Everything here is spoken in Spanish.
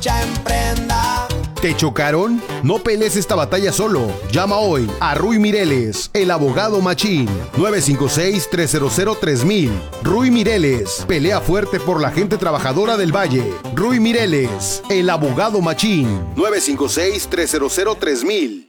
marcha en prenda. ¿Te chocaron? No pelees esta batalla solo. Llama hoy a Ruy Mireles, el abogado machín. 956-300-3000. Ruy Mireles, pelea fuerte por la gente trabajadora del Valle. Ruy Mireles, el abogado machín. 956-300-3000.